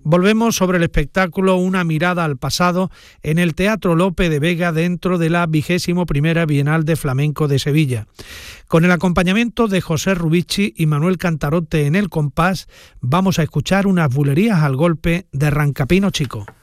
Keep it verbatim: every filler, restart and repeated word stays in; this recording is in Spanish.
Volvemos sobre el espectáculo Una mirada al pasado en el Teatro Lope de Vega dentro de la vigésimo primera Bienal de Flamenco de Sevilla. Con el acompañamiento de José Rubici y Manuel Cantarote en el compás, vamos a escuchar unas bulerías al golpe de Rancapino Chico.